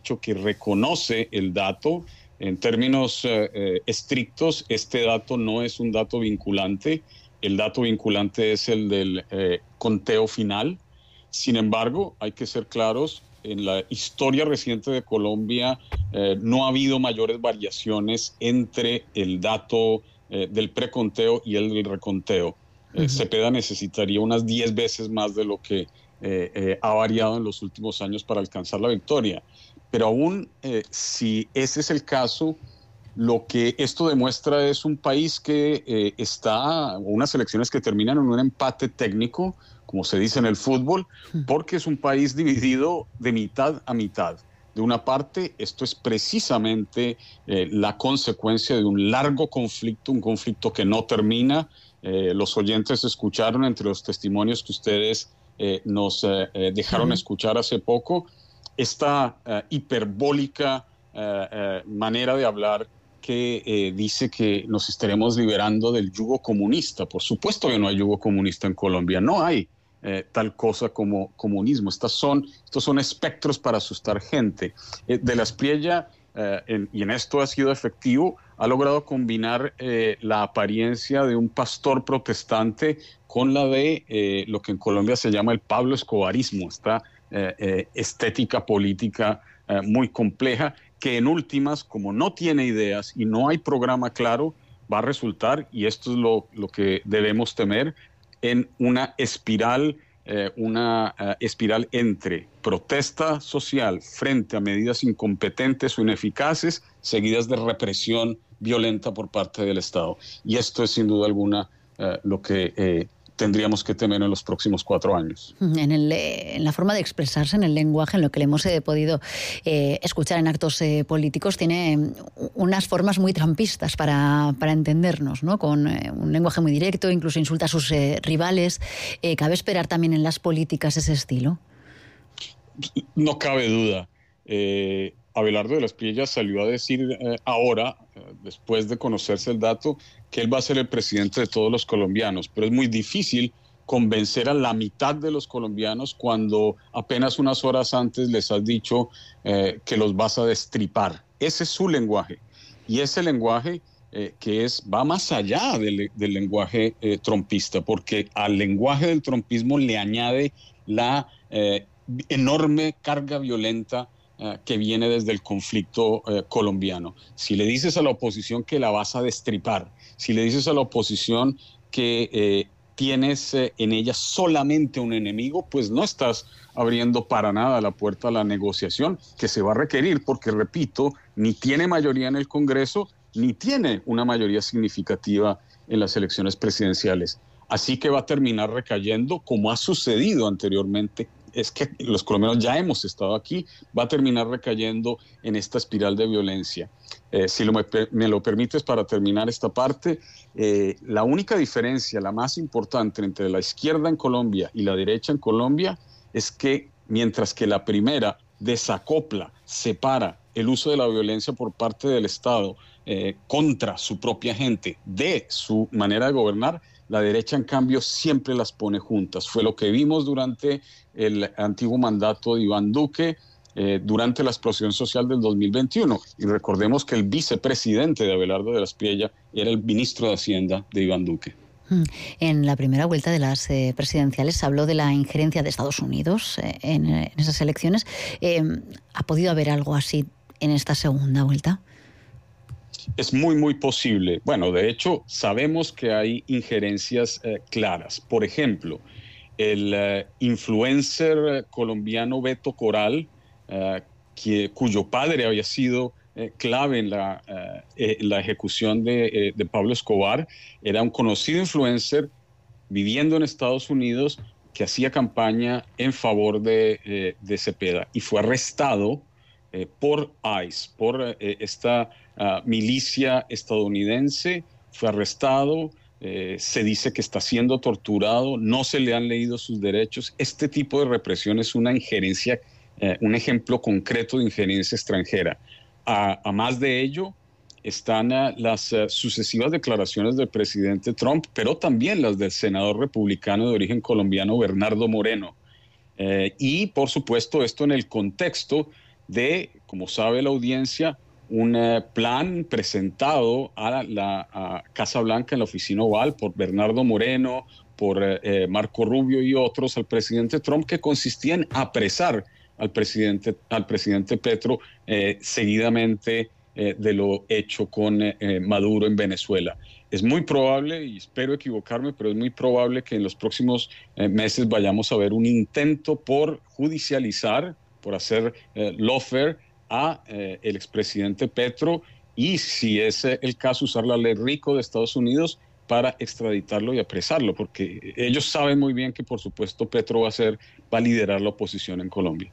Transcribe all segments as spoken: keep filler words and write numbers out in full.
dicho que reconoce el dato. En términos eh, eh, estrictos, este dato no es un dato vinculante. El dato vinculante es el del eh, conteo final. Sin embargo, hay que ser claros, en la historia reciente de Colombia eh, no ha habido mayores variaciones entre el dato eh, del preconteo y el del reconteo. Eh, uh-huh. Cepeda necesitaría unas diez veces más de lo que eh, eh, ha variado en los últimos años para alcanzar la victoria. Pero aún eh, si ese es el caso, lo que esto demuestra es un país que eh, está, unas elecciones que terminan en un empate técnico, como se dice en el fútbol, porque es un país dividido de mitad a mitad. De una parte, esto es precisamente eh, la consecuencia de un largo conflicto, un conflicto que no termina. Eh, los oyentes escucharon entre los testimonios que ustedes eh, nos eh, eh, dejaron uh-huh. escuchar hace poco, esta uh, hiperbólica uh, uh, manera de hablar que eh, dice que nos estaremos liberando del yugo comunista. Por supuesto que no hay yugo comunista en Colombia, no hay eh, tal cosa como comunismo. Estas son, estos son espectros para asustar gente. Eh, de la Espriella, eh, en, y en esto ha sido efectivo, ha logrado combinar eh, la apariencia de un pastor protestante con la de eh, lo que en Colombia se llama el Pablo Escobarismo, esta eh, eh, estética política eh, muy compleja, que en últimas, como no tiene ideas y no hay programa claro, va a resultar, y esto es lo, lo que debemos temer, en una espiral, eh, una uh, espiral entre protesta social frente a medidas incompetentes o ineficaces, seguidas de represión violenta por parte del Estado. Y esto es sin duda alguna uh, lo que eh, tendríamos que temer en los próximos cuatro años. En, el, en la forma de expresarse, en el lenguaje, en lo que le hemos eh, podido eh, escuchar en actos eh, políticos, tiene unas formas muy trampistas para, para entendernos, ¿no? Con eh, un lenguaje muy directo, incluso insulta a sus eh, rivales. Eh, ¿Cabe esperar también en las políticas ese estilo? No cabe duda. Eh, Abelardo de la Espriella salió a decir eh, ahora, eh, después de conocerse el dato, que él va a ser el presidente de todos los colombianos, pero es muy difícil convencer a la mitad de los colombianos cuando apenas unas horas antes les has dicho eh, que los vas a destripar. Ese es su lenguaje, y ese lenguaje eh, que es, va más allá del, del lenguaje eh, trompista, porque al lenguaje del trompismo le añade la eh, enorme carga violenta Uh, que viene desde el conflicto uh, colombiano. Si le dices a la oposición que la vas a destripar, si le dices a la oposición que eh, tienes eh, en ella solamente un enemigo, pues no estás abriendo para nada la puerta a la negociación que se va a requerir, porque, repito, ni tiene mayoría en el Congreso, ni tiene una mayoría significativa en las elecciones presidenciales. Así que va a terminar recayendo, como ha sucedido anteriormente. Es que los colombianos ya hemos estado aquí, va a terminar recayendo en esta espiral de violencia. Eh, si lo, me, me lo permites para terminar esta parte, eh, la única diferencia, la más importante entre la izquierda en Colombia y la derecha en Colombia es que mientras que la primera desacopla, separa el uso de la violencia por parte del Estado eh, contra su propia gente de su manera de gobernar, la derecha, en cambio, siempre las pone juntas. Fue lo que vimos durante el antiguo mandato de Iván Duque, eh, durante la explosión social del dos mil veintiuno. Y recordemos que el vicepresidente de Abelardo de la Espriella era el ministro de Hacienda de Iván Duque. En la primera vuelta de las eh, presidenciales se habló de la injerencia de Estados Unidos eh, en, en esas elecciones. Eh, ¿Ha podido haber algo así en esta segunda vuelta? Es muy, muy posible. Bueno, de hecho, sabemos que hay injerencias eh, claras. Por ejemplo, el eh, influencer colombiano Beto Coral, eh, que, cuyo padre había sido eh, clave en la, eh, en la ejecución de, eh, de Pablo Escobar, era un conocido influencer viviendo en Estados Unidos que hacía campaña en favor de, eh, de Cepeda y fue arrestado eh, por ICE, por eh, esta uh, milicia estadounidense. Fue arrestado, eh, se dice que está siendo torturado, no se le han leído sus derechos. Este tipo de represión es una injerencia, eh, un ejemplo concreto de injerencia extranjera. A, a más de ello, están uh, las uh, sucesivas declaraciones del presidente Trump, pero también las del senador republicano de origen colombiano Bernardo Moreno. Eh, y, por supuesto, esto en el contexto de, como sabe la audiencia, un eh, plan presentado a la a Casa Blanca en la oficina oval por Bernardo Moreno, por eh, Marco Rubio y otros al presidente Trump, que consistía en apresar al presidente, al presidente Petro eh, seguidamente eh, de lo hecho con eh, Maduro en Venezuela. Es muy probable, y espero equivocarme, pero es muy probable que en los próximos eh, meses vayamos a ver un intento por judicializar, por hacer eh, lawfare a eh, el expresidente Petro, y si es eh, el caso, usar la ley RICO de Estados Unidos para extraditarlo y apresarlo, porque ellos saben muy bien que, por supuesto, Petro va a ser, va a liderar la oposición en Colombia.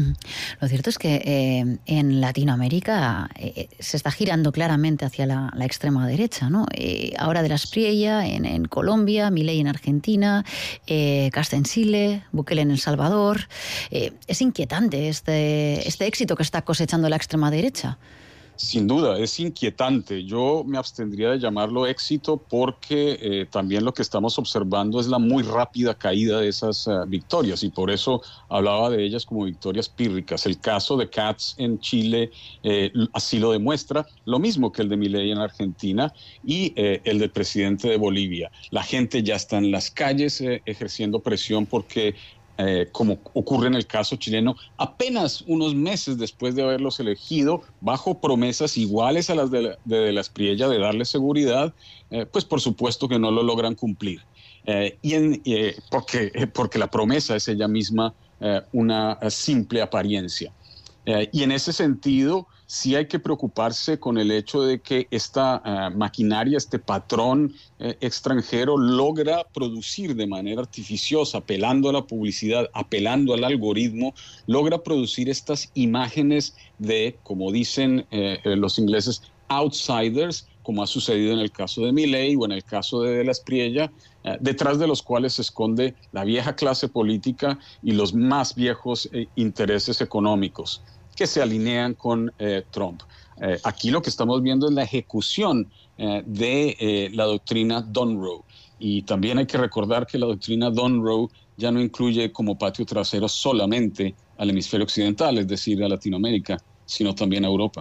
Lo cierto es que eh, en Latinoamérica eh, se está girando claramente hacia la, la extrema derecha, ¿no? Eh, ahora de la Espriella en, en Colombia, Milei en Argentina, eh, Casta en Chile, Bukele en El Salvador. Eh, es inquietante este, este éxito que está cosechando la extrema derecha. Sin duda, es inquietante. Yo me abstendría de llamarlo éxito porque eh, también lo que estamos observando es la muy rápida caída de esas uh, victorias, y por eso hablaba de ellas como victorias pírricas. El caso de Katz en Chile eh, así lo demuestra, lo mismo que el de Milei en Argentina y eh, el del presidente de Bolivia. La gente ya está en las calles eh, ejerciendo presión porque Eh, como ocurre en el caso chileno, apenas unos meses después de haberlos elegido, bajo promesas iguales a las de la, de, de la Espriella de darles seguridad, eh, pues por supuesto que no lo logran cumplir. Eh, y en, eh, porque, eh, porque la promesa es ella misma eh, una simple apariencia. Eh, y en ese sentido, sí hay que preocuparse con el hecho de que esta uh, maquinaria, este patrón eh, extranjero logra producir de manera artificiosa, apelando a la publicidad, apelando al algoritmo, logra producir estas imágenes de, como dicen eh, los ingleses, outsiders, como ha sucedido en el caso de Milei o en el caso de De la Espriella, eh, detrás de los cuales se esconde la vieja clase política y los más viejos eh, intereses económicos que se alinean con eh, Trump. Eh, aquí lo que estamos viendo es la ejecución eh, de eh, la doctrina Dunroe. Y también hay que recordar que la doctrina Dunroe ya no incluye como patio trasero solamente al hemisferio occidental, es decir, a Latinoamérica, sino también a Europa.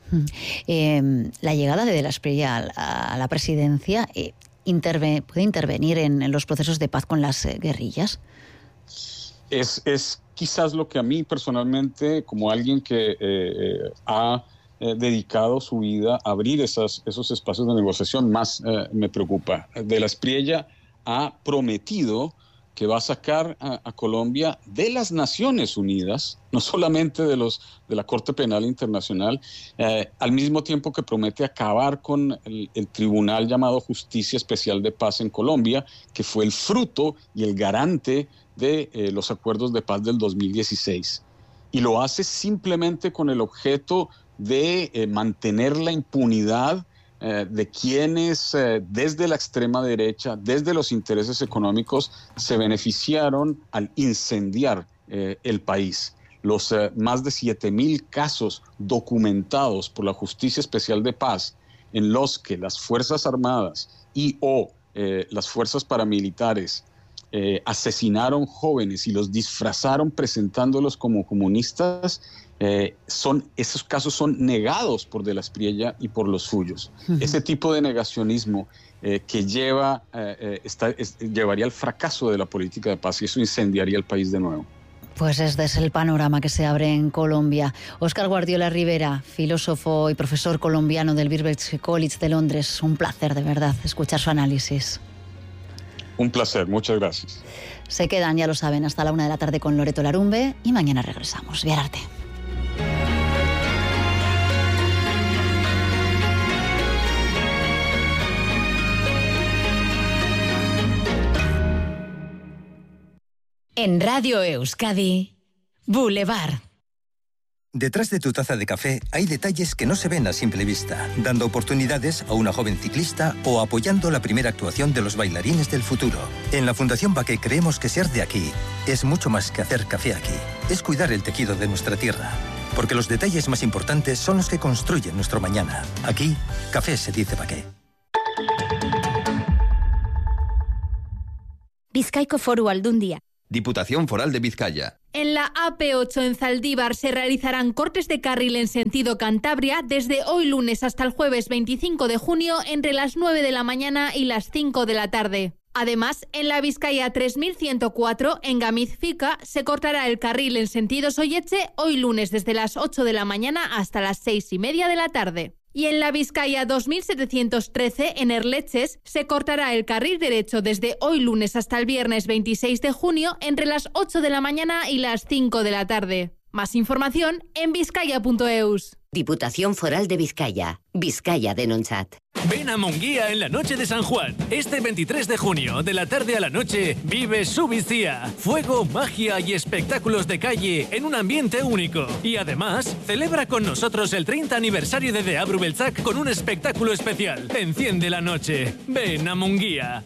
Eh, la llegada de De la Espriella a, a la presidencia eh, interve, ¿puede intervenir en, en los procesos de paz con las eh, guerrillas? Es, es quizás lo que a mí personalmente, como alguien que eh, ha eh, dedicado su vida a abrir esas, esos espacios de negociación, más eh, me preocupa. De la Espriella ha prometido que va a sacar a, a Colombia de las Naciones Unidas, no solamente de, los, de la Corte Penal Internacional, eh, al mismo tiempo que promete acabar con el, el tribunal llamado Justicia Especial de Paz en Colombia, que fue el fruto y el garante de eh, los acuerdos de paz del dos mil dieciséis. Y lo hace simplemente con el objeto de eh, mantener la impunidad eh, de quienes eh, desde la extrema derecha, desde los intereses económicos, se beneficiaron al incendiar eh, el país. Los eh, más de siete mil casos documentados por la Justicia Especial de Paz en los que las Fuerzas Armadas y o eh, las fuerzas paramilitares Eh, asesinaron jóvenes y los disfrazaron presentándolos como comunistas, eh, son, esos casos son negados por De la Espriella y por los suyos. Uh-huh. Ese tipo de negacionismo eh, que lleva, eh, eh, está, es, llevaría al fracaso de la política de paz, y eso incendiaría el país de nuevo. Pues este es el panorama que se abre en Colombia. Óscar Guardiola Rivera, filósofo y profesor colombiano del Birkbeck College de Londres, un placer de verdad escuchar su análisis. Un placer, muchas gracias. Se quedan, ya lo saben, hasta la una de la tarde con Loreto Larumbe y mañana regresamos. Viararte. En Radio Euskadi, Boulevard. Detrás de tu taza de café hay detalles que no se ven a simple vista, dando oportunidades a una joven ciclista o apoyando la primera actuación de los bailarines del futuro. En la Fundación Baqué creemos que ser de aquí es mucho más que hacer café aquí. Es cuidar el tejido de nuestra tierra, porque los detalles más importantes son los que construyen nuestro mañana. Aquí, café se dice Baqué. Bizkaiko Foru Aldundia Diputación Foral de Vizcaya. En la A P ocho en Zaldívar se realizarán cortes de carril en sentido Cantabria desde hoy lunes hasta el jueves veinticinco de junio entre las nueve de la mañana y las cinco de la tarde. Además, en la Vizcaya tres mil ciento cuatro, en Gamiz-Fica, se cortará el carril en sentido Soyeche hoy lunes desde las ocho de la mañana hasta las seis y media de la tarde. Y en la Vizcaya dos mil setecientos trece, en Erleches, se cortará el carril derecho desde hoy lunes hasta el viernes veintiséis de junio entre las ocho de la mañana y las cinco de la tarde. Más información en vizcaya punto eus. Diputación Foral de Vizcaya. Vizcaya Denunciat. Ven a Munguía en la noche de San Juan. Este veintitrés de junio, de la tarde a la noche, vive Subizía. Fuego, magia y espectáculos de calle en un ambiente único. Y además, celebra con nosotros el treinta aniversario de Deabru Beltzak con un espectáculo especial. Enciende la noche. Ven a Munguía.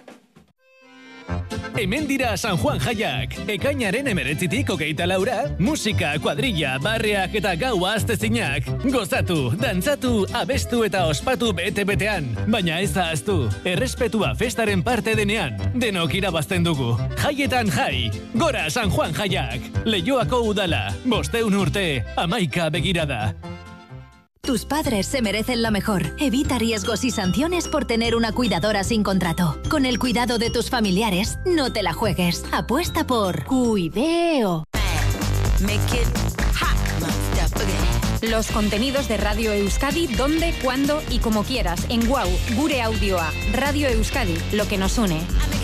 Hemen dira San Juan jaiak. Ekainaren emeretzitik hogeita laura, musika, kuadrilla, barreak eta gaua aztezinak. Gozatu, dantzatu, abestu eta ospatu bete-betean. Baina ez ahaztu, errespetua festaren parte denean. Denok irabazten dugu. Jaietan jai. Gora San Juan jaiak. Leioako udala. Bosteun urte, amaika begirada. Tus padres se merecen lo mejor. Evita riesgos y sanciones por tener una cuidadora sin contrato. Con el cuidado de tus familiares, no te la juegues. Apuesta por Cuideo. Los contenidos de Radio Euskadi donde, cuándo y como quieras. En Guau, Gure Audioa. Radio Euskadi, lo que nos une.